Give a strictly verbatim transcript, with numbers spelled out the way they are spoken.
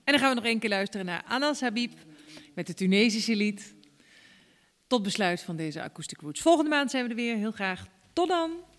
En dan gaan we nog één keer luisteren naar Anas Habib met het Tunesische lied. Tot besluit van deze Acoustic Roots. Volgende maand zijn we er weer. Heel graag. Tot dan!